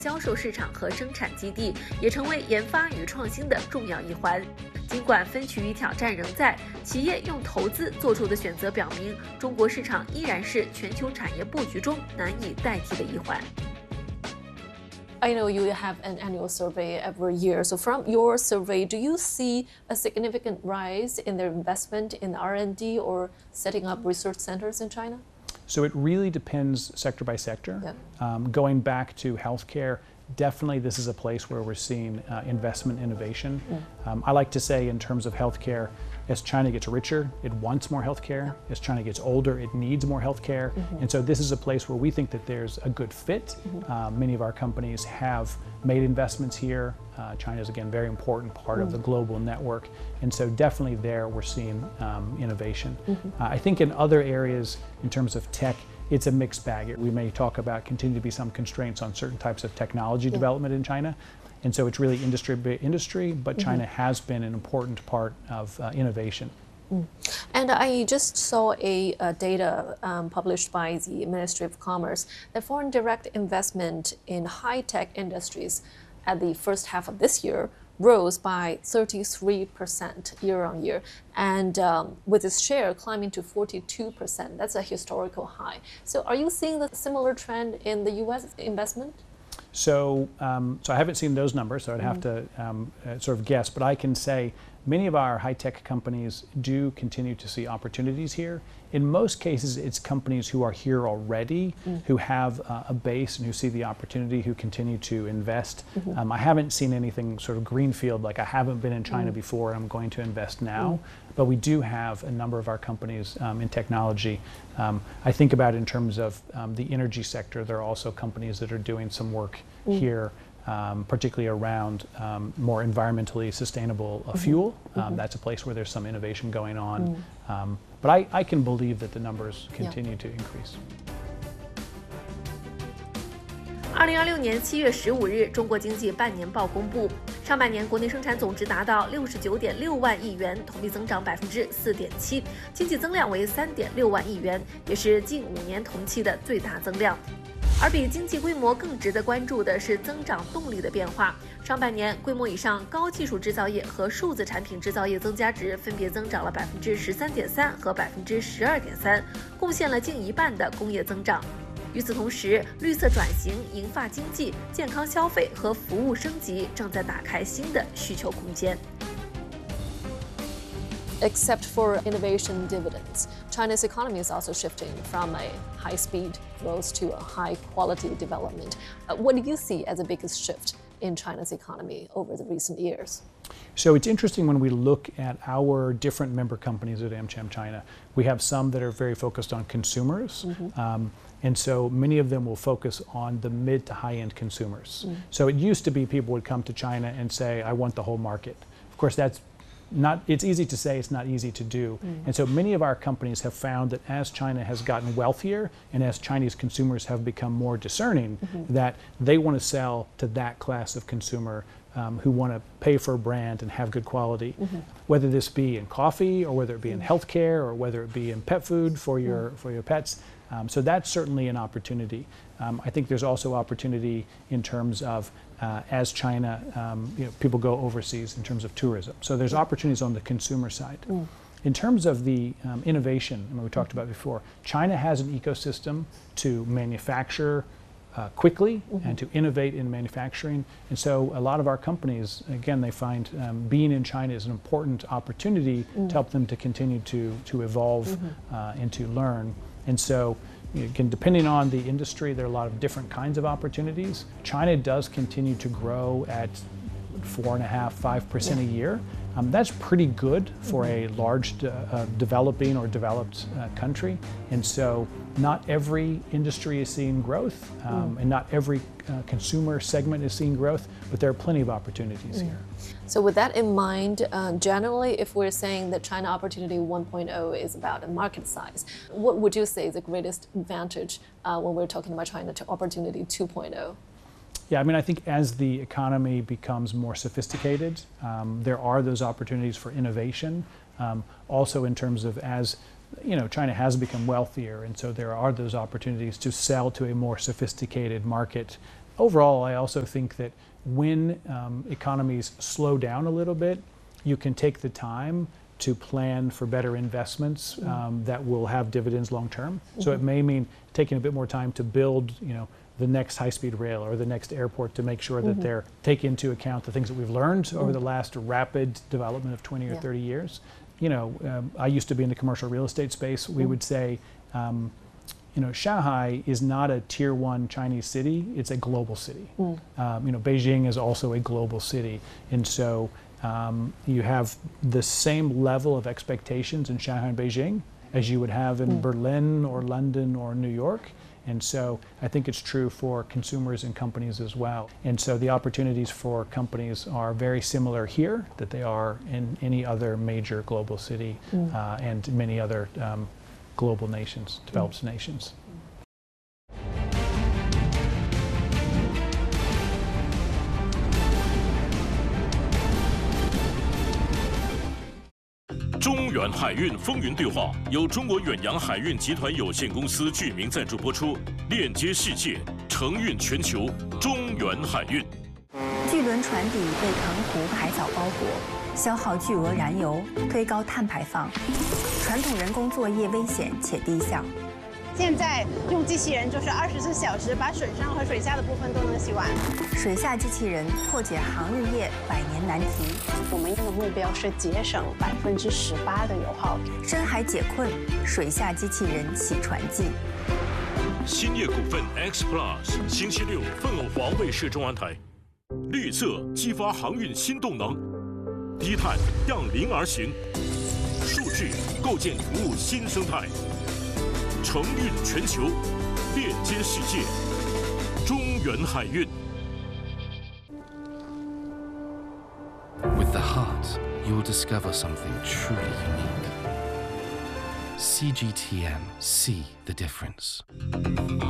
销售市场和生产基地，也成为研发与创新的重要一环。尽管分歧与挑战仍在，企业用投资做出的选择表明，中国市场依然是全球产业布局中难以代替的一环。 I know you have an annual survey every year. So from your survey, do you see a significant rise in their investment in R&D or setting up research centers in China? So it really depends sector by sector. Yeah. Going back to healthcare, definitely this is a place where we're seeing investment innovation. I like to say in terms of healthcare, as China gets richer, it wants more healthcare. Yeah. As China gets older, it needs more healthcare. And so this is a place where we think that there's a good fit. Many of our companies have made investments here. China is, again, a very important part of the global network. And so definitely there we're seeing innovation. I think in other areas, in terms of tech, it's a mixed bag. We may talk about continue to be some constraints on certain types of technology development in China. And so it's really industry by industry, but China has been an important part of innovation. And I just saw a data published by the Ministry of Commerce that foreign direct investment in high-tech industries at the first half of this year rose by 33% year on year, and with its share climbing to 42%. That's a historical high. So are you seeing the similar trend in the U.S. investment? So I haven't seen those numbers, so I'd have to sort of guess, but I can say many of our high-tech companies do continue to see opportunities here. In most cases, it's companies who are here already, who have a base and who see the opportunity, who continue to invest. I haven't seen anything sort of greenfield, like I haven't been in China before, I'm going to invest now. But we do have a number of our companies in technology. I think about in terms of the energy sector, there are also companies that are doing some work here, particularly around more environmentally sustainable fuel. That's a place where there's some innovation going on. But I can believe that the numbers continue to increase. 2016年7月15日，中国经济半年报公布，上半年国内生产总值达到69.6万亿元，同比增长4.7%，经济增量为3.6万亿元，也是近5年同期的最大增量。而比经济规模更值得关注的是增长动力的变化。上半年，规模以上高技术制造业和数字产品制造业增加值分别增长了13.3%和12.3%，贡献了近一半的工业增长。与此同时，绿色转型、银发经济、健康消费和服务升级正在打开新的需求空间。 Except for innovation dividends, China's economy is also shifting from a high-speed growth to a high-quality development. What do you see as the biggest shift in China's economy over the recent years? So it's interesting when we look at our different member companies at AmCham China. We have some that are very focused on consumers. And so many of them will focus on the mid to high-end consumers. So it used to be people would come to China and say, I want the whole market. Of course, that's not, it's easy to say, it's not easy to do. And so many of our companies have found that as China has gotten wealthier and as Chinese consumers have become more discerning, that they want to sell to that class of consumer who want to pay for a brand and have good quality, whether this be in coffee or whether it be in healthcare or whether it be in pet food for your pets. So that's certainly an opportunity. I think there's also opportunity in terms of as China, people go overseas in terms of tourism. So there's opportunities on the consumer side. In terms of the innovation, we talked about before, China has an ecosystem to manufacture quickly and to innovate in manufacturing. And so a lot of our companies, again, they find being in China is an important opportunity to help them to continue to evolve and to learn. And so, again, depending on the industry, there are a lot of different kinds of opportunities. China does continue to grow at 4.5–5% a year. That's pretty good for a large developing or developed country. And so not every industry is seeing growth and not every consumer segment is seeing growth, but there are plenty of opportunities here. So with that in mind, generally, if we're saying that China Opportunity 1.0 is about a market size, what would you say is the greatest advantage when we're talking about China to Opportunity 2.0? Yeah, I mean, I think as the economy becomes more sophisticated, there are those opportunities for innovation. Also in terms of as, China has become wealthier, and so there are those opportunities to sell to a more sophisticated market overall, I also think that when economies slow down a little bit, you can take the time to plan for better investments that will have dividends long term. So it may mean taking a bit more time to build, the next high-speed rail or the next airport to make sure that they're taking into account the things that we've learned over the last rapid development of 20 or 30 years. I used to be in the commercial real estate space. We would say, Shanghai is not a tier 1 Chinese city, it's a global city. Beijing is also a global city. And so you have the same level of expectations in Shanghai and Beijing as you would have in Berlin or London or New York. And so I think it's true for consumers and companies as well. And so the opportunities for companies are very similar here that they are in any other major global city and many other global nations, developed nations. 中远海运风云对话由中国远洋海运集团有限公司具名赞助播出，链接世界，承运全球，中远海运。 巨轮船底被藤壶海藻包裹，消耗巨额燃油，推高碳排放，传统人工作业危险且低效。 现在用机器人就是24小时把水上和水下的部分都能洗完。 水下机器人破解航运业100年难题。 我们的目标是节省18%的油耗。 深海解困，水下机器人洗船记。 兴业股份 X Plus 星期六凤凰卫视中文台。绿色激发航运新动能，低碳让零而行，数据构建服务新生态。 承运全球，链接世界，中远海运。 With the heart, you'll discover something truly unique. CGTN, see the difference.